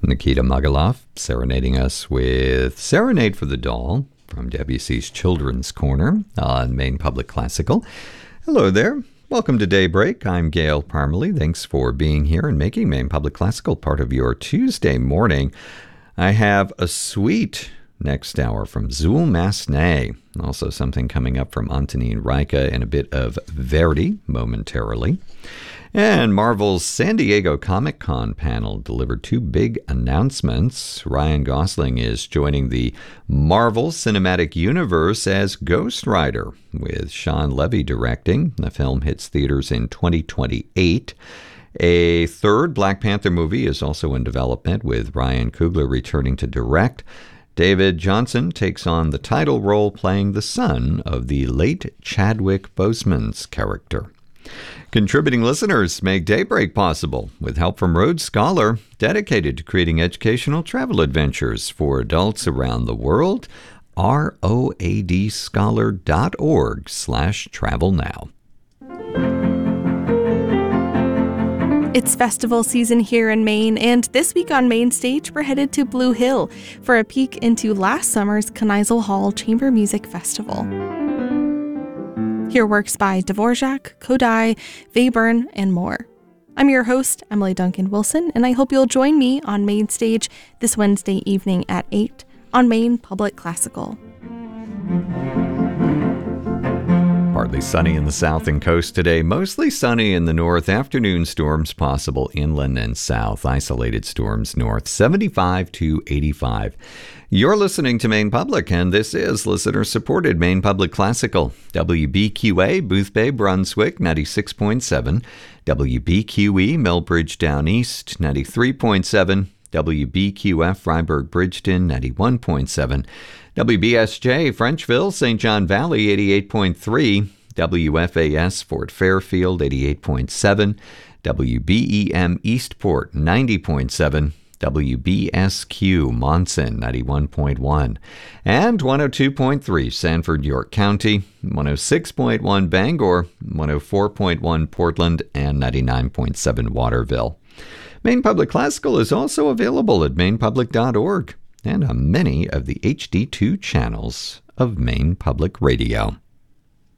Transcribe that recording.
Nikita Mogulof serenading us with Serenade for the Doll from Debussy's Children's Corner on Maine Public Classical. Hello there. Welcome to Daybreak. I'm Gail Parmalee. Thanks for being here and making Maine Public Classical part of your Tuesday morning. I have a sweet next hour from Zuul Massenet. Also something coming up from Antonín Rajka and a bit of Verdi momentarily. And Marvel's San Diego Comic-Con panel delivered two big announcements. Ryan Gosling is joining the Marvel Cinematic Universe as Ghost Rider, with Sean Levy directing. The film hits theaters in 2028. A third Black Panther movie is also in development, with Ryan Coogler returning to direct. David Johnson takes on the title role, playing the son of the late Chadwick Boseman's character. Contributing listeners make Daybreak possible with help from Rhodes Scholar, dedicated to creating educational travel adventures for adults around the world. ROADscholar.org/travel now. It's festival season here in Maine, and this week on Main Stage, we're headed to Blue Hill for a peek into last summer's Kneisel Hall Chamber Music Festival. Hear works by Dvorak, Kodály, Webern, and more. I'm your host, Emily Duncan Wilson, and I hope you'll join me on Main Stage this Wednesday evening at 8 on Maine Public Classical. Partly sunny in the south and coast today, mostly sunny in the north. Afternoon storms possible inland and south. Isolated storms north, 75 to 85. You're listening to Maine Public, and this is listener-supported Maine Public Classical. WBQA, Boothbay, Brunswick, 96.7. WBQE, Millbridge Down East, 93.7. WBQF, Freiburg, Bridgeton, 91.7. WBSJ, Frenchville, St. John Valley, 88.3. WFAS, Fort Fairfield, 88.7. WBEM, Eastport, 90.7. WBSQ, Monson, 91.1. And 102.3, Sanford, York County, 106.1, Bangor, 104.1, Portland, and 99.7, Waterville. Maine Public Classical is also available at mainepublic.org and on many of the HD2 channels of Maine Public Radio.